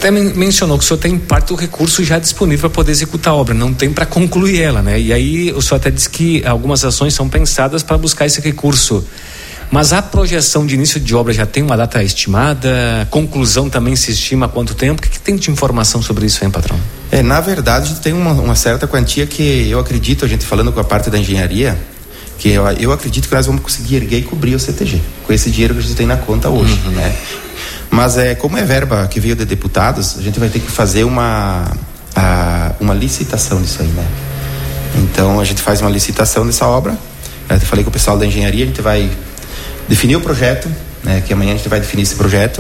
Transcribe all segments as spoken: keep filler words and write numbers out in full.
até mencionou que o senhor tem parte do recurso já disponível para poder executar a obra, não tem para concluir ela, né? E aí o senhor até disse que algumas ações são pensadas para buscar esse recurso. Mas a projeção de início de obra já tem uma data estimada? Conclusão também se estima há quanto tempo? O que, que tem de informação sobre isso aí, patrão? É, na verdade, a gente tem uma, uma certa quantia que eu acredito, a gente falando com a parte da engenharia, que eu, eu acredito que nós vamos conseguir erguer e cobrir o C T G, com esse dinheiro que a gente tem na conta hoje, uhum. né? Mas é, como é verba que veio de deputados, a gente vai ter que fazer uma, a, uma licitação disso aí, né? Então, a gente faz uma licitação dessa obra. Eu falei com o pessoal da engenharia, a gente vai definir o projeto, né, que amanhã a gente vai definir esse projeto.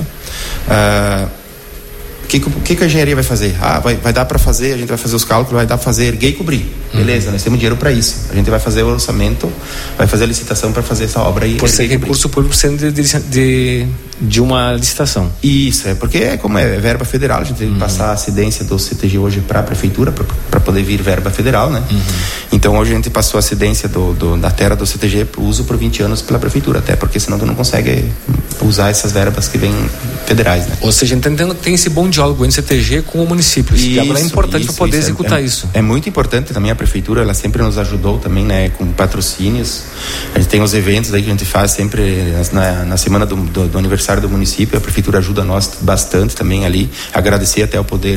Uh, o que, que, que a engenharia vai fazer? Ah, vai, vai dar para fazer, a gente vai fazer os cálculos, vai dar para fazer erguer e cobrir. Uhum. Beleza, nós temos dinheiro para isso. A gente vai fazer o orçamento, vai fazer a licitação para fazer essa obra aí. Por ser recurso público sendo de, de, de uma licitação. Isso, é porque é como é verba federal, a gente tem que uhum. passar a cedência do C T G hoje para a prefeitura, para poder vir verba federal, né? Uhum. Então hoje a gente passou a cedência do, do, da terra do C T G para uso por vinte anos pela prefeitura, até porque senão tu não consegue usar essas verbas que vêm federais, né? Ou seja, entendendo que tem esse bom diálogo entre C T G com o município. Isso, e agora é importante para poder isso, executar é, isso. É muito importante também a prefeitura, ela sempre nos ajudou também, né, com patrocínios. A gente tem os eventos aí que a gente faz sempre na, na semana do, do, do aniversário do município, a prefeitura ajuda nós bastante também ali, agradecer até ao poder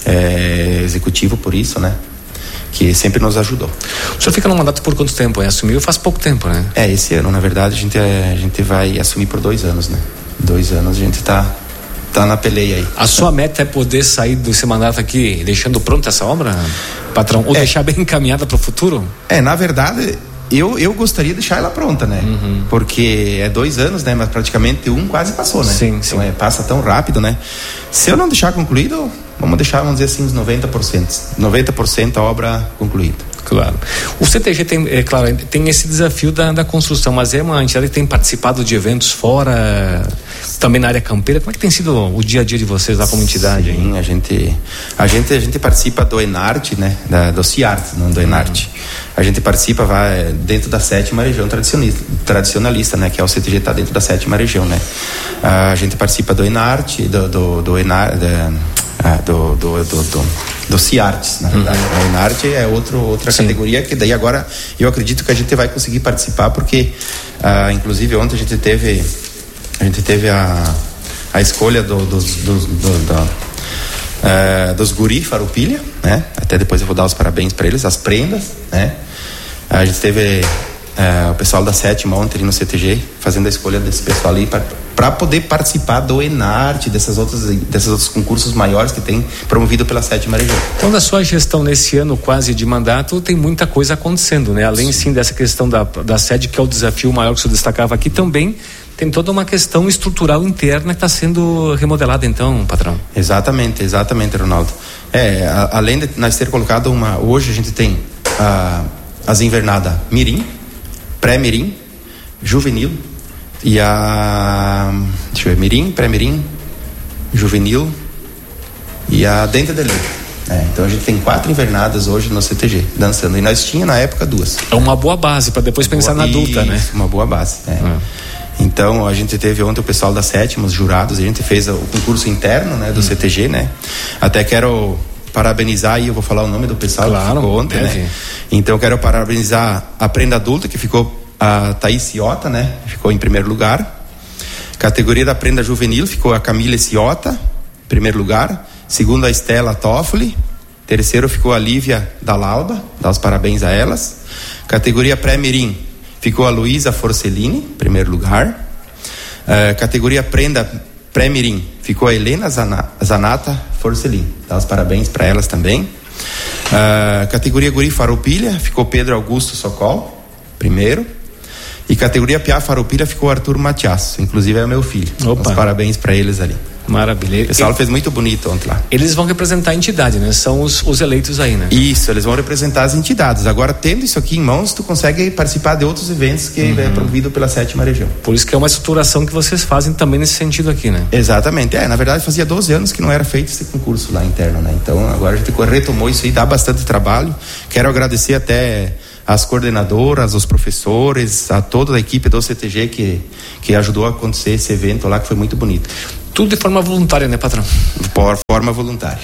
é, executivo por isso, né, que sempre nos ajudou. O senhor fica no mandato por quanto tempo? É? Assumiu faz pouco tempo, né? É, esse ano, na verdade, a gente, é, a gente vai assumir por dois anos, né? Dois anos a gente tá tá na peleia aí. A sua meta é poder sair desse mandato aqui deixando pronta essa obra, patrão? Ou é, deixar bem encaminhada para o futuro? É, na verdade, eu, eu gostaria de deixar ela pronta, né? Uhum. Porque é dois anos, né? Mas praticamente um quase passou, né? Sim, então sim. É, passa tão rápido, né? Se eu não deixar concluído, vamos deixar, vamos dizer assim, uns noventa por cento. noventa por cento a obra concluída. Claro. O C T G tem, é claro, tem esse desafio da, da construção, mas é uma entidade que tem participado de eventos fora, também na área campeira. Como é que tem sido o dia a dia de vocês lá como entidade? Sim, hein? a gente a gente a gente participa do Enarte, né, da, do CIART, não do Enarte. Uhum. A gente participa, vai dentro da sétima região tradicionalista, tradicionalista, né, que é o C T G está dentro da sétima região, né. A gente participa do Enarte, do do, do Enarte, Ah, do, do, do, do, do CIARTES, na verdade. Uhum. O Enarte é outro, outra Sim. categoria que daí agora eu acredito que a gente vai conseguir participar porque, ah, inclusive ontem a gente teve a gente teve a, a escolha do, dos, dos, do, do, uh, dos guri Farroupilha, né? Até depois eu vou dar os parabéns para eles, as prendas, né? A gente teve uh, o pessoal da sétima ontem no C T G fazendo a escolha desse pessoal ali para para poder participar do Enarte, dessas outras, desses outros concursos maiores que tem promovido pela sétima região. Então, na sua gestão nesse ano quase de mandato, tem muita coisa acontecendo, né? Além sim, sim dessa questão da, da sede, que é o desafio maior que o senhor destacava aqui, também tem toda uma questão estrutural interna que está sendo remodelada, então, patrão. Exatamente, exatamente, Ronaldo. É, a, além de nós ter colocado uma, hoje a gente tem a, as invernadas Mirim, pré-Mirim, juvenil, e a, deixa eu ver, Mirim, pré-Mirim, juvenil e a Dente de Leite. É, então a gente tem quatro invernadas hoje no C T G, dançando. E nós tínhamos na época duas. É uma boa base para depois pensar boa, na adulta, isso, né? Uma boa base, é. É. Então a gente teve ontem o pessoal da sétima, os jurados, a gente fez o concurso interno, né, do hum. C T G, né? Até quero parabenizar, e eu vou falar o nome do pessoal claro, que ficou ontem, deve. né? Então quero parabenizar a prenda adulta, que ficou a Thaís Ciota, né? Ficou em primeiro lugar. Categoria da prenda juvenil ficou a Camila Ciota, em primeiro lugar. Segundo, a Estela Toffoli. Terceiro ficou a Lívia Dalauba, dá os parabéns a elas. Categoria pré-mirim ficou a Luísa Forcellini, em primeiro lugar. Uh, categoria prenda pré-mirim ficou a Helena Zana, Zanata Forcellini, dá os parabéns para elas também. Uh, categoria guri Farroupilha ficou Pedro Augusto Socol, primeiro. E categoria Piá Farroupilha ficou Arthur Matias, inclusive é meu filho. Opa. Os parabéns para eles ali. Maravilha. O pessoal e... fez muito bonito ontem lá. Eles vão representar a entidade, né? São os, os eleitos aí, né? Isso, eles vão representar as entidades. Agora, tendo isso aqui em mãos, tu consegue participar de outros eventos que uhum. é promovido pela sétima região. Por isso que é uma estruturação que vocês fazem também nesse sentido aqui, né? Exatamente. É, na verdade, fazia doze anos que não era feito esse concurso lá interno, né? Então, agora a gente retomou isso aí, dá bastante trabalho. Quero agradecer até as coordenadoras, os professores, a toda a equipe do C T G que, que ajudou a acontecer esse evento lá, que foi muito bonito. Tudo de forma voluntária, né, patrão? Por forma voluntária.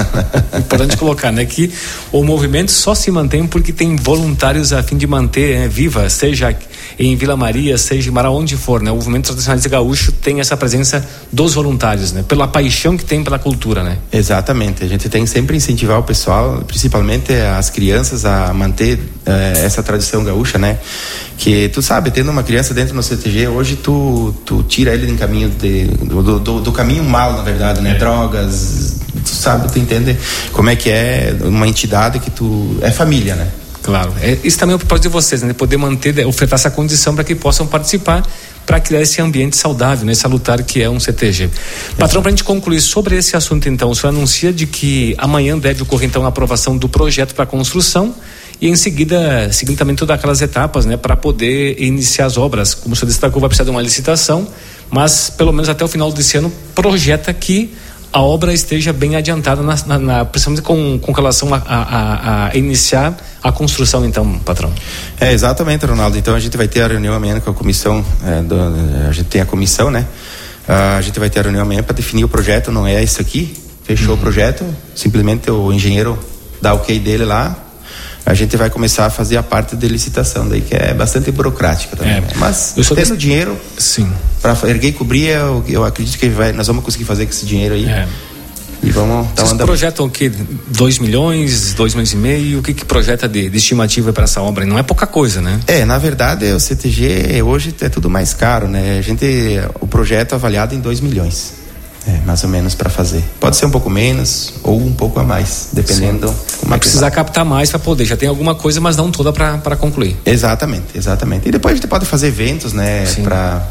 É importante colocar, né, que o movimento só se mantém porque tem voluntários a fim de manter, né, viva, seja em Vila Maria, seja em Marau, onde for, né? O movimento tradicionalista gaúcho tem essa presença dos voluntários, né? Pela paixão que tem pela cultura, né? Exatamente. A gente tem que sempre incentivar o pessoal, principalmente as crianças, a manter eh, essa tradição gaúcha, né? Que tu sabe, tendo uma criança dentro do C T G, hoje tu, tu tira ele do caminho de, do, do, do caminho mal, na verdade, né? É. Drogas, tu sabe, tu entende como é que é uma entidade que tu... é família, né? Claro, é, isso também é o propósito de vocês, né? Poder manter, ofertar essa condição para que possam participar, para criar esse ambiente saudável, né? Salutar que é um C T G. Patrão, para a gente concluir sobre esse assunto, então, o senhor anuncia de que amanhã deve ocorrer, então, a aprovação do projeto para construção e em seguida, seguindo também todas aquelas etapas, né? Para poder iniciar as obras. Como o senhor destacou, vai precisar de uma licitação, mas pelo menos até o final desse ano projeta que a obra esteja bem adiantada, na, na, na, principalmente com, com relação a, a, a iniciar a construção, então, patrão. É, exatamente, Ronaldo. Então a gente vai ter a reunião amanhã com a comissão, é, do, a gente tem a comissão, né? Uh, a gente vai ter a reunião amanhã para definir o projeto, não é isso aqui, fechou uhum. o projeto, simplesmente o engenheiro dá o ok dele lá, a gente vai começar a fazer a parte de licitação daí, que é bastante burocrática também, é. né? Mas tendo des... dinheiro para erguer e cobrir, eu, eu acredito que vai, nós vamos conseguir fazer com esse dinheiro aí. É. E vamos tá Vocês projetam o que? dois milhões, dois milhões e meio? O que que projeta de, de estimativa para essa obra? Não é pouca coisa, né? É, na verdade o C T G hoje é tudo mais caro, né? A gente, o projeto é avaliado em dois milhões. É, mais ou menos para fazer. Pode ser um pouco menos ou um pouco a mais, dependendo. Como vai precisar captar mais para poder. Já tem alguma coisa, mas não toda para concluir. Exatamente, exatamente. E depois a gente pode fazer eventos, né? Para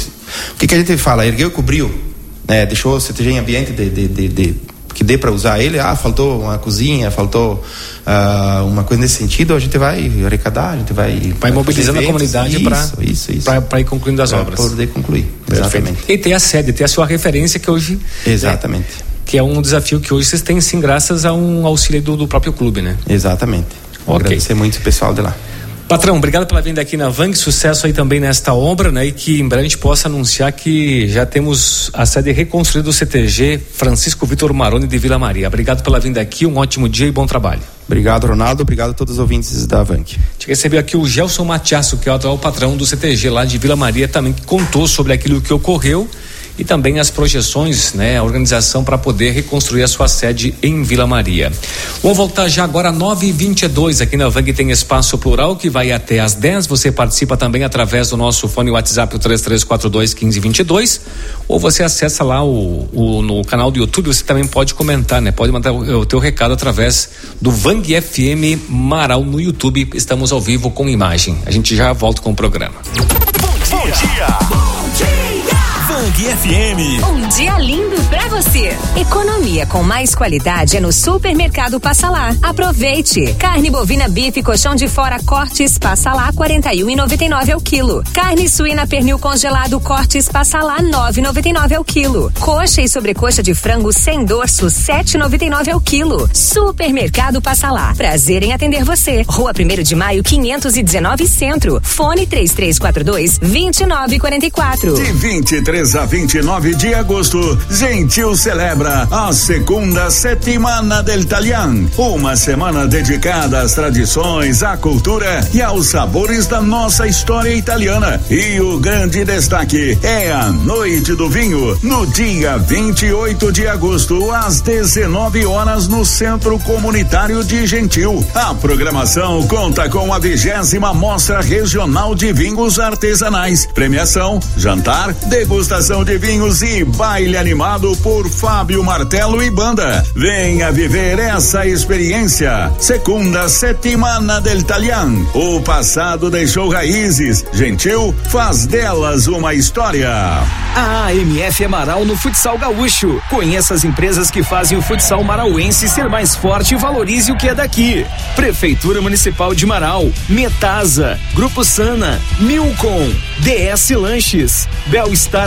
o que que a gente fala? Ergueu e cobriu, né? Deixou o C T G em ambiente de, de, de, de que dê para usar ele. Ah, faltou uma cozinha, faltou uh, uma coisa nesse sentido. A gente vai arrecadar, a gente vai vai mobilizando a comunidade para para ir concluindo as pra obras. Para poder concluir. Perfeito. Exatamente. E ter a sede, ter a sua referência que hoje. Exatamente. Né, que é um desafio que hoje vocês têm, sim, graças a um auxílio do, do próprio clube, né? Exatamente. Okay. Agradecer muito o pessoal de lá. Patrão, obrigado pela vinda aqui na Vang, sucesso aí também nesta obra, né? E que em breve a gente possa anunciar que já temos a sede reconstruída do C T G Francisco Vitor Maroni de Vila Maria. Obrigado pela vinda aqui, um ótimo dia e bom trabalho. Obrigado, Ronaldo, obrigado a todos os ouvintes da Vang. A gente recebeu aqui o Gelson Matiasso, que é o atual patrão do C T G lá de Vila Maria, também que contou sobre aquilo que ocorreu e também as projeções, né, a organização para poder reconstruir a sua sede em Vila Maria. Vamos voltar já agora nove e vinte e dois, aqui na Vang tem espaço plural que vai até às dez, você participa também através do nosso fone WhatsApp, o três três quatro dois, um cinco dois dois, ou você acessa lá o, o no canal do YouTube, você também pode comentar, né, pode mandar o, o teu recado através do Vang F M Marau no YouTube, estamos ao vivo com imagem, a gente já volta com o programa. Bom dia! Bom dia! Vang F M. Um dia lindo pra você. Economia com mais qualidade é no Supermercado Passa Lá. Aproveite. Carne bovina bife colchão de fora cortes Passa Lá quarenta e um e noventa e nove ao quilo. Carne suína pernil congelado cortes Passa Lá nove e noventa e nove ao quilo. Coxa e sobrecoxa de frango sem dorso sete e noventa e nove ao quilo. Supermercado Passa Lá. Prazer em atender você. Rua primeiro de Maio quinhentos e dezenove Centro. Fone três três quatro dois, dois nove quatro quatro. De vinte e três a vinte e nove de agosto, Gentil celebra a segunda Settimana del Italian, uma semana dedicada às tradições, à cultura e aos sabores da nossa história italiana. E o grande destaque é a Noite do Vinho, no dia vinte e oito de agosto, às dezenove horas, no Centro Comunitário de Gentil. A programação conta com a vigésima Mostra Regional de Vinhos Artesanais, premiação, jantar, degustação de vinhos e baile animado por Fábio Martelo e banda. Venha viver essa experiência. Segunda Settimana del Italian. O passado deixou raízes. Gentil faz delas uma história. A A M F é Marau no futsal gaúcho. Conheça as empresas que fazem o futsal marauense ser mais forte e valorize o que é daqui. Prefeitura Municipal de Marau, Metasa, Grupo Sana, Milcom, D S Lanches, Belstar Conte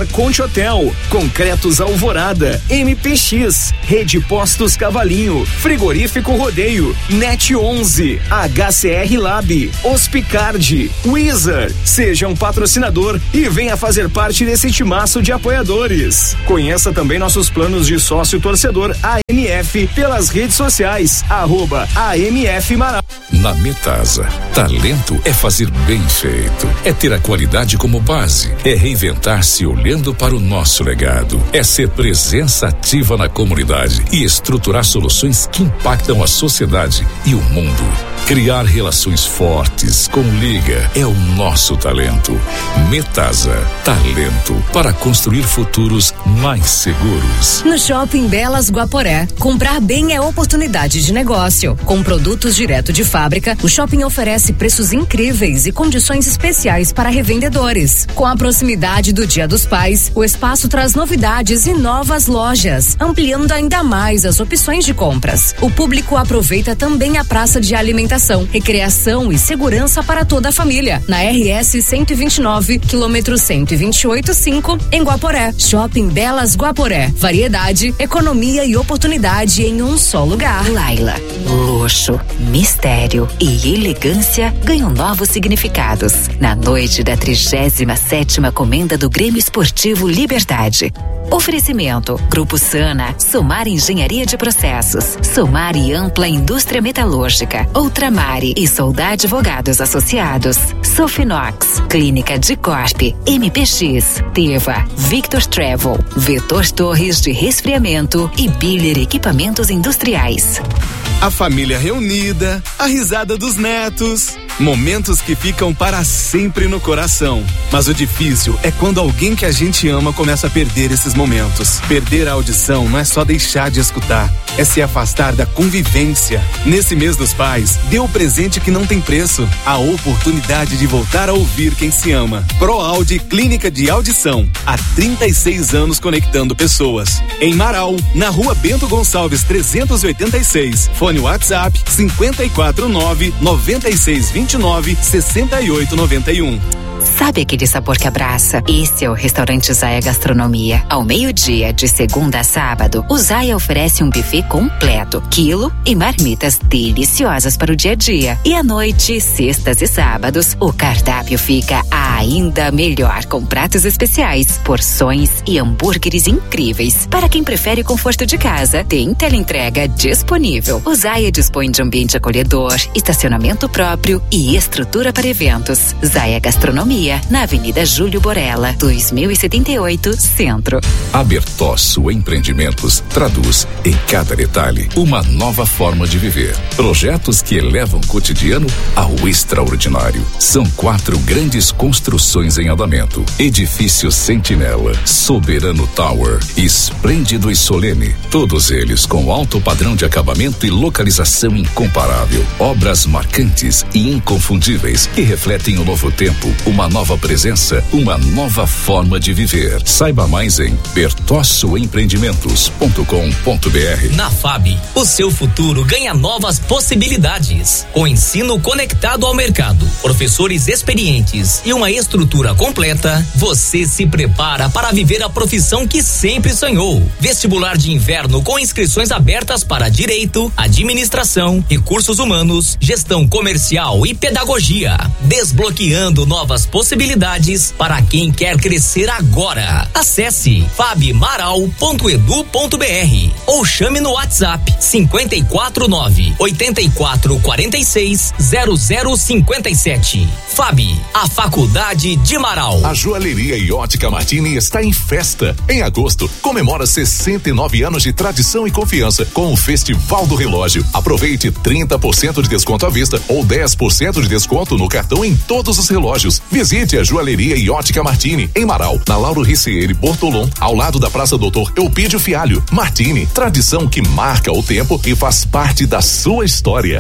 Gaúcho Hotel, Concretos Alvorada, M P X, Rede Postos Cavalinho, Frigorífico Rodeio, Net onze, H C R Lab, Hospicard, Wizard. Seja um patrocinador e venha fazer parte desse timaço de apoiadores. Conheça também nossos planos de sócio torcedor A M F pelas redes sociais, arroba A M F Marau. Na Metasa, talento é fazer bem feito, é ter a qualidade como base, é reinventar-se olhando para o nosso legado, é ser presença ativa na comunidade e estruturar soluções que impactam a sociedade e o mundo. Criar relações fortes com Liga é o nosso talento. Metasa, talento para construir futuros mais seguros. No Shopping Belas Guaporé, comprar bem é oportunidade de negócio. Com produtos direto de fábrica, o shopping oferece preços incríveis e condições especiais para revendedores. Com a proximidade do Dia dos Pais, o espaço traz novidades e novas lojas, ampliando ainda mais as opções de compras. O público aproveita também a praça de alimentação, recreação e segurança para toda a família. Na R S cento e vinte e nove, quilômetro cento e vinte e oito, cinco, em Guaporé. Shopping Belas Guaporé. Variedade, economia e oportunidade em um só lugar. Laila, luxo, mistério e elegância ganham novos significados na noite da trigésima sétima Comenda do Grêmio Esportivo Liberdade. Oferecimento: Grupo Sana, Somar Engenharia de Processos, Somar e Ampla Indústria Metalúrgica, Ultramare e Soldade Advogados Associados, Sofinox, Clínica de Corp, M P X, Teva, Victor Travel, Vetor Torres de Resfriamento e Biller Equipamentos Industriais. A família reunida, a risada dos netos, momentos que ficam para sempre no coração. Mas o difícil é quando alguém que a gente ama começa a perder esses momentos. Perder a audição não é só deixar de escutar, é se afastar da convivência. Nesse mês dos pais, dê o presente que não tem preço, a oportunidade de voltar a ouvir quem se ama. ProAudi Clínica de Audição, há trinta e seis anos conectando pessoas. Em Marau, na Rua Bento Gonçalves trezentos e oitenta e seis, fone WhatsApp cinquenta e quatro nove, noventa e seis vinte e nove, sessenta e oito noventa e um. Sabe aquele sabor que abraça? Esse é o restaurante Zaya Gastronomia. Ao meio-dia, de segunda a sábado, o Zaya oferece um buffet completo, quilo e marmitas deliciosas para o dia a dia. E à noite, sextas e sábados, o cardápio fica ainda melhor, com pratos especiais, porções e hambúrgueres incríveis. Para quem prefere conforto de casa, tem teleentrega disponível. O Zaya dispõe de ambiente acolhedor, estacionamento próprio e estrutura para eventos. Zaya Gastronomia, na Avenida Júlio Borella, dois mil e setenta e oito, Centro. A Bertosso Empreendimentos traduz em cada detalhe uma nova forma de viver. Projetos que elevam o cotidiano ao extraordinário. São quatro grandes construções em andamento: Edifício Sentinela, Soberano Tower, Esplêndido e Solene. Todos eles com alto padrão de acabamento e localização incomparável. Obras marcantes e inconfundíveis que refletem o novo tempo, uma nova presença, uma nova forma de viver. Saiba mais em bertosso empreendimentos ponto com ponto b r. Na F A B, o seu futuro ganha novas possibilidades. Com ensino conectado ao mercado, professores experientes e uma estrutura completa, você se prepara para viver a profissão que sempre sonhou. Vestibular de inverno com inscrições abertas para Direito, Administração, Recursos Humanos, Gestão Comercial e Pedagogia. Desbloqueando novas possibilidades para quem quer crescer agora. Acesse fabmaral ponto edu ponto b r ou chame no WhatsApp cinquenta e quatro nove, oitenta e quatro quarenta e seis, zero zero cinquenta e sete. F A B, a Faculdade de Marau. A Joalheria e Ótica Martini está em festa. Em agosto, comemora sessenta e nove anos de tradição e confiança com o Festival do Relógio. Aproveite trinta por cento de desconto à vista ou dez por cento de desconto no cartão em todos os relógios. Visite a Joalheria e Ótica Martini, em Marau, na Lauro Ricieri Bortolom, ao lado da Praça Doutor Eupídio Fialho. Martini, tradição que marca o tempo e faz parte da sua história.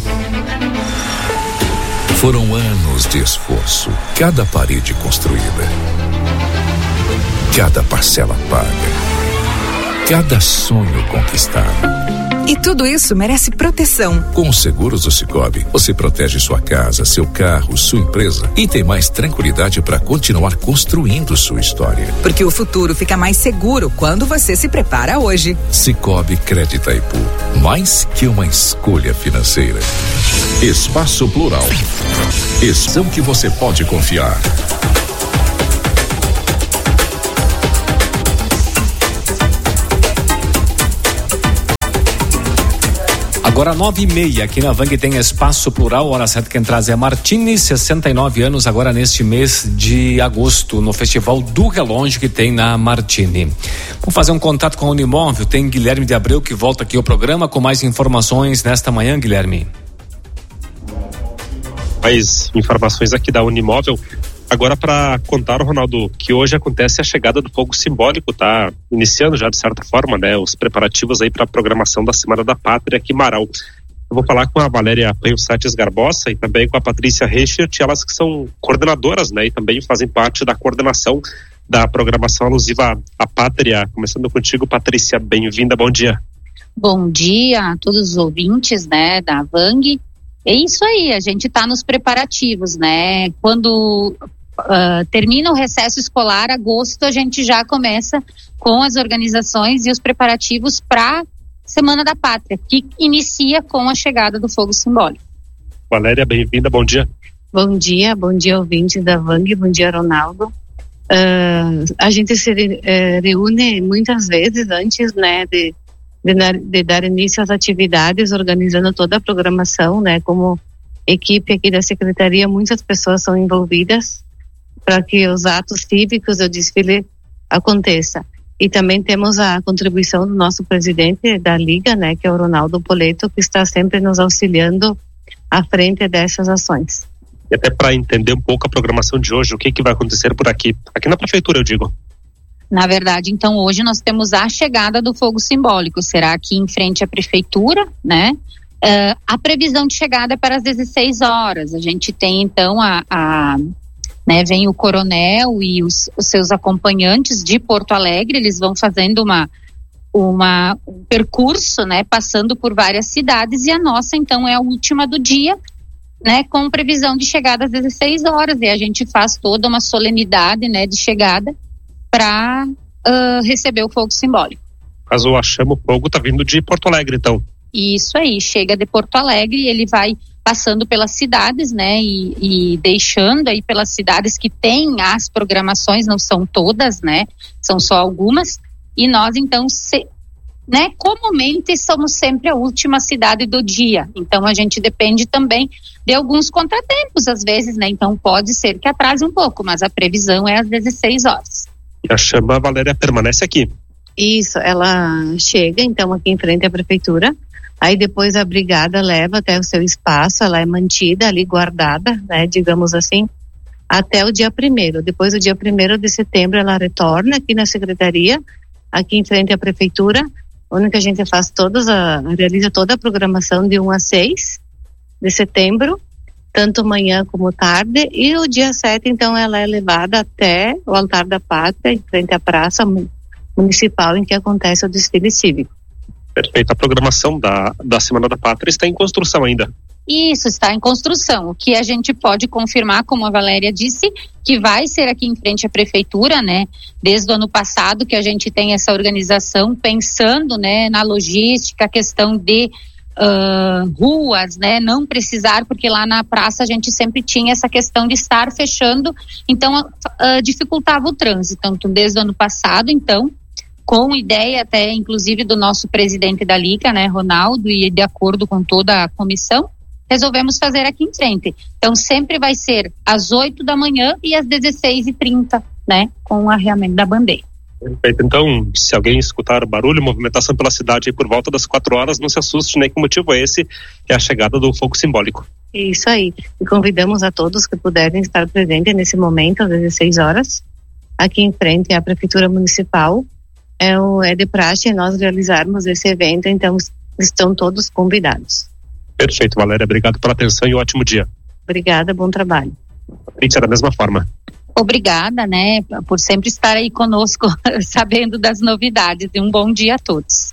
Foram anos de esforço, cada parede construída, cada parcela paga, cada sonho conquistado. E tudo isso merece proteção. Com os seguros do Sicoob, você protege sua casa, seu carro, sua empresa e tem mais tranquilidade para continuar construindo sua história. Porque o futuro fica mais seguro quando você se prepara hoje. Sicoob Crédito Itaipu, mais que uma escolha financeira. Espaço Plural. Expressão que você pode confiar. Agora nove e meia, aqui na Vang tem Espaço Plural, hora certa quem traz é Martini, sessenta e nove anos agora neste mês de agosto, no Festival do Relógio que tem na Martini. Vamos fazer um contato com a Unimóvel, tem Guilherme de Abreu que volta aqui ao programa com mais informações nesta manhã, Guilherme. Mais informações aqui da Unimóvel. Agora para contar, Ronaldo, que hoje acontece a chegada do fogo simbólico, tá iniciando já de certa forma, né, os preparativos aí para a programação da Semana da Pátria aqui em Marau. Eu vou falar com a Valéria Panho-Sates Garbosa e também com a Patrícia Reichert, elas que são coordenadoras, né, e também fazem parte da coordenação da programação alusiva à Pátria. Começando contigo, Patrícia, bem-vinda, bom dia. Bom dia a todos os ouvintes, né, da Vang. É isso aí, a gente está nos preparativos, né, quando Uh, termina o recesso escolar, agosto, a gente já começa com as organizações e os preparativos para Semana da Pátria, que inicia com a chegada do fogo simbólico. Valéria, bem-vinda, bom dia. Bom dia, bom dia ouvintes da Vang, bom dia Ronaldo. Uh, a gente se uh, reúne muitas vezes antes, né, de, de, dar, de dar início às atividades, organizando toda a programação, né, como equipe aqui da Secretaria, muitas pessoas são envolvidas para que os atos cívicos, o desfile aconteça. E também temos a contribuição do nosso presidente da Liga, né, que é o Ronaldo Poleto, que está sempre nos auxiliando à frente dessas ações. E até para entender um pouco a programação de hoje, o que que vai acontecer por aqui? Aqui na prefeitura, eu digo. Na verdade, então, hoje nós temos a chegada do fogo simbólico, será aqui em frente à prefeitura, né? Uh, a previsão de chegada é para as dezesseis horas. A gente tem, então, a... a Né, vem o coronel e os, os seus acompanhantes de Porto Alegre, eles vão fazendo uma, uma, um percurso, né, passando por várias cidades, e a nossa, então, é a última do dia, né, com previsão de chegada às dezesseis horas, e a gente faz toda uma solenidade, né, de chegada para uh, receber o fogo simbólico. Caso a chama, o fogo está vindo de Porto Alegre, então. Isso aí, chega de Porto Alegre e ele vai passando pelas cidades, né, e, e deixando aí pelas cidades que têm as programações, não são todas, né, são só algumas, e nós então, se, né, comumente somos sempre a última cidade do dia, então a gente depende também de alguns contratempos às vezes, né, então pode ser que atrase um pouco, mas a previsão é às dezesseis horas. E a chama, Valéria, permanece aqui? Isso, ela chega então aqui em frente à prefeitura. Aí depois a brigada leva até o seu espaço, ela é mantida ali, guardada, né, digamos assim, até o dia primeiro. Depois do dia primeiro de setembro ela retorna aqui na secretaria, aqui em frente à prefeitura, onde a gente faz todas a, realiza toda a programação de um a seis de setembro, tanto manhã como tarde, e o dia sete, então, ela é levada até o altar da Pátria, em frente à praça municipal em que acontece o desfile cívico. Perfeito. A programação da, da Semana da Pátria está em construção ainda. Isso, está em construção. O que a gente pode confirmar, como a Valéria disse, que vai ser aqui em frente à prefeitura, né? Desde o ano passado que a gente tem essa organização pensando, né, na logística, a questão de uh, ruas, né? Não precisar, porque lá na praça a gente sempre tinha essa questão de estar fechando, então uh, dificultava o trânsito. Então, desde o ano passado, então, com ideia até inclusive do nosso presidente da Liga, né, Ronaldo, e de acordo com toda a comissão, resolvemos fazer aqui em frente. Então sempre vai ser às oito da manhã e às dezesseis e trinta, né, com o arreamento da bandeira. Perfeito. Então, se alguém escutar barulho, movimentação pela cidade aí por volta das quatro horas, não se assuste, né, que o motivo é esse, é a chegada do fogo simbólico. Isso aí. E convidamos a todos que puderem estar presentes nesse momento, às dezesseis horas, aqui em frente à Prefeitura Municipal. É, o, é de praxe nós realizarmos esse evento, então estão todos convidados. Perfeito, Valéria, obrigado pela atenção e um ótimo dia. Obrigada, bom trabalho. Patrícia, da mesma forma. Obrigada, né, por sempre estar aí conosco, sabendo das novidades, e um bom dia a todos.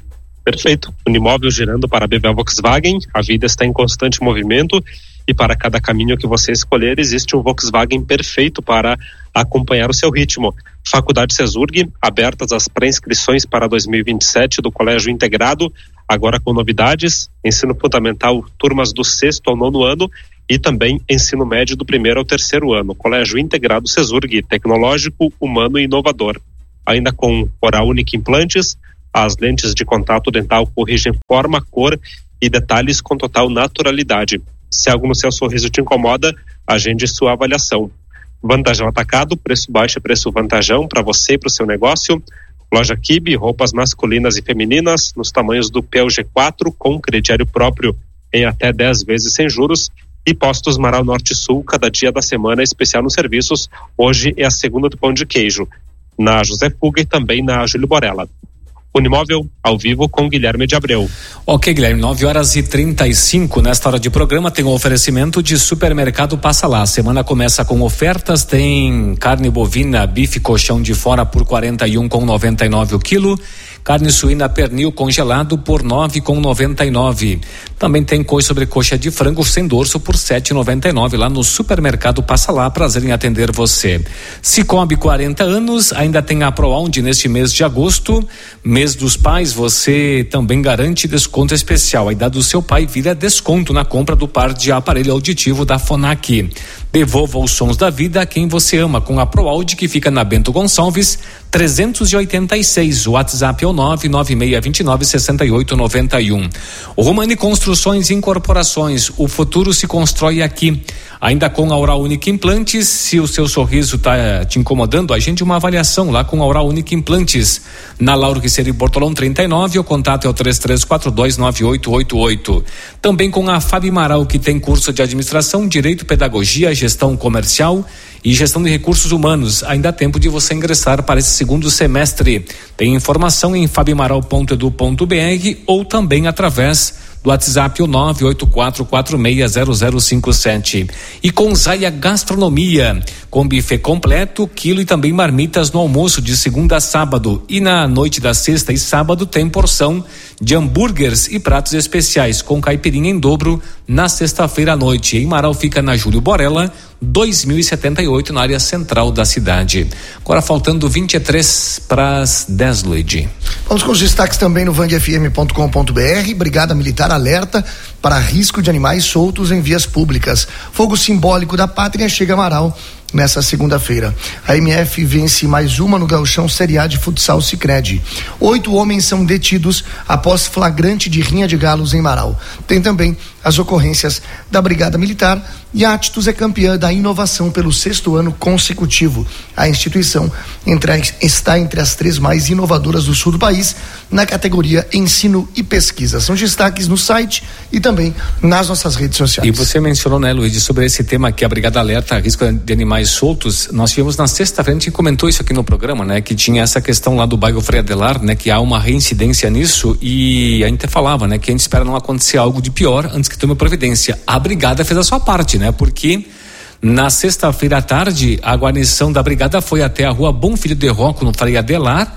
Perfeito. Unimóvel girando para a B V A Volkswagen. A vida está em constante movimento e para cada caminho que você escolher existe um Volkswagen perfeito para acompanhar o seu ritmo. Faculdade Cesurg, abertas as pré-inscrições para dois mil e vinte e sete do Colégio Integrado, agora com novidades, ensino fundamental, turmas do sexto ao nono ano e também ensino médio do primeiro ao terceiro ano. Colégio Integrado Cesurg, tecnológico, humano e inovador. Ainda com Oral Unique Implantes, as lentes de contato dental corrigem forma, cor e detalhes com total naturalidade. Se algo no seu sorriso te incomoda, agende sua avaliação. Vantajão Atacado, preço baixo e preço vantajão para você e para o seu negócio. Loja Kibe, roupas masculinas e femininas nos tamanhos do P L G quatro com crediário próprio em até dez vezes sem juros. E Postos Marau Norte Sul, cada dia da semana especial nos serviços. Hoje é a segunda do pão de queijo. Na José Fuga e também na Júlio Borella. Unimóvel, ao vivo com Guilherme de Abreu. Ok, Guilherme, nove horas e trinta e cinco. Nesta hora de programa tem um oferecimento de Supermercado Passa Lá. A semana começa com ofertas, tem carne bovina, bife colchão de fora por quarenta e um reais e noventa e nove centavos o quilo. Carne suína pernil congelado por nove reais e noventa e nove centavos. Também tem coxa sobre coxa de frango sem dorso por sete reais e noventa e nove centavos lá no Supermercado Passa Lá. Prazer em atender você. Cicobi quarenta anos, ainda tem a ProAundi neste mês de agosto, mês dos pais, você também garante desconto especial. A idade do seu pai vira desconto na compra do par de aparelho auditivo da Fonac. Devolva os sons da vida a quem você ama com a ProAudio, que fica na Bento Gonçalves trezentos e oitenta e seis. O WhatsApp é o nove nove seis dois nove seis oito nove um. O Romani Construções e Incorporações, o futuro se constrói aqui. Ainda com a Oral Unique Implantes, se o seu sorriso está te incomodando, agende uma avaliação lá com a Oral Unique Implantes. Na Lauro Riceiro e Bortolão trinta e nove, o contato é o três três quatro dois nove oito oito oito. Também com a Fabi Maral, que tem curso de administração, direito, pedagogia, gestão comercial e gestão de recursos humanos. Ainda há tempo de você ingressar para esse segundo semestre. Tem informação em fabimaral ponto edu ponto br ou também através do WhatsApp o nove oito quatro quatro seis zero zero cinco sete. E com Zaia Gastronomia, com buffet completo, quilo e também marmitas no almoço de segunda a sábado. E na noite da sexta e sábado tem porção de hambúrgueres e pratos especiais com caipirinha em dobro na sexta-feira à noite. Em Marau fica na Júlio Borella, dois mil e setenta e oito, na área central da cidade. Agora faltando vinte e três para as dez, Luigi. Vamos com os destaques também no vang f m ponto com ponto b r. Brigada Militar alerta para risco de animais soltos em vias públicas. Fogo simbólico da pátria chega a Marau nessa segunda-feira. A M F vence mais uma no Gauchão Série A de Futsal Sicredi. Oito homens são detidos após flagrante de rinha de galos em Marau. Tem também as ocorrências da Brigada Militar e a Attus é campeã da inovação pelo sexto ano consecutivo. A instituição entre, está entre as três mais inovadoras do sul do país na categoria Ensino e Pesquisa. São destaques no site e também nas nossas redes sociais. E você mencionou, né, Luiz, sobre esse tema que a Brigada alerta a risco de animais soltos. Nós tivemos na sexta-feira, a gente comentou isso aqui no programa, né, que tinha essa questão lá do bairro Frei Adelar, né, que há uma reincidência nisso, e a gente falava, né, que a gente espera não acontecer algo de pior antes que tome providência. A Brigada fez a sua parte, né, porque na sexta-feira à tarde a guarnição da Brigada foi até a rua Bom Filho de Rocco, no Frei Adelar,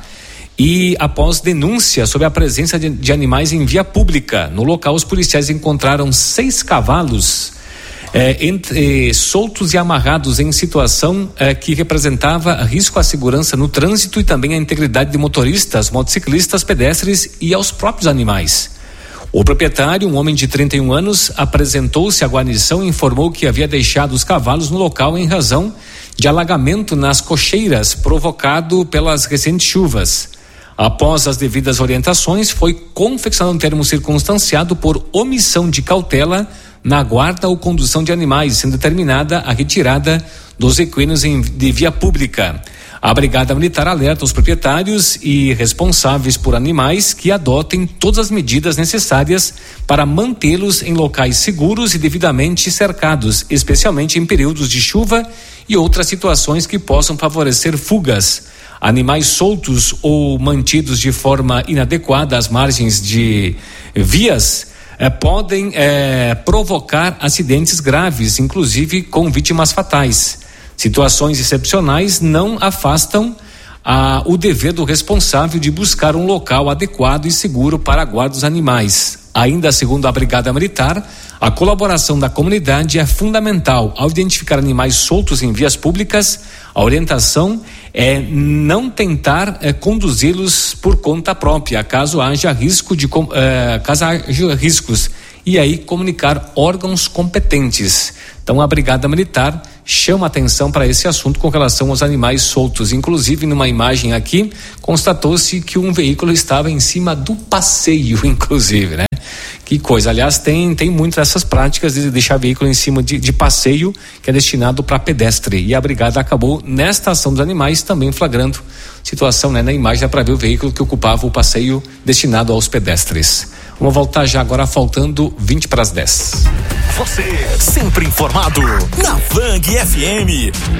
e após denúncia sobre a presença de, de animais em via pública. No local, os policiais encontraram seis cavalos É, entre, eh, soltos e amarrados em situação eh, que representava risco à segurança no trânsito e também à integridade de motoristas, motociclistas, pedestres e aos próprios animais. O proprietário, um homem de trinta e um anos, apresentou-se à guarnição e informou que havia deixado os cavalos no local em razão de alagamento nas cocheiras provocado pelas recentes chuvas. Após as devidas orientações, foi confeccionado um termo circunstanciado por omissão de cautela na guarda ou condução de animais, sendo determinada a retirada dos equinos em, de via pública. A Brigada Militar alerta os proprietários e responsáveis por animais que adotem todas as medidas necessárias para mantê-los em locais seguros e devidamente cercados, especialmente em períodos de chuva e outras situações que possam favorecer fugas. Animais soltos ou mantidos de forma inadequada às margens de vias Eh, podem eh, provocar acidentes graves, inclusive com vítimas fatais. Situações excepcionais não afastam a, o dever do responsável de buscar um local adequado e seguro para a guarda dos animais. Ainda segundo a Brigada Militar, a colaboração da comunidade é fundamental ao identificar animais soltos em vias públicas. A orientação é não tentar é, conduzi-los por conta própria, caso haja risco de é, caso haja riscos, e aí comunicar órgãos competentes. Então a Brigada Militar chama atenção para esse assunto com relação aos animais soltos. Inclusive, numa imagem aqui, constatou-se que um veículo estava em cima do passeio, inclusive, né? Que coisa. Aliás, tem, tem muito essas práticas de deixar veículo em cima de, de passeio, que é destinado para pedestre. E a Brigada acabou, nesta ação dos animais, também flagrando situação, né? Na imagem dá para ver o veículo que ocupava o passeio destinado aos pedestres. Vamos voltar já agora, faltando vinte para as dez. Você sempre informado na Vang F M.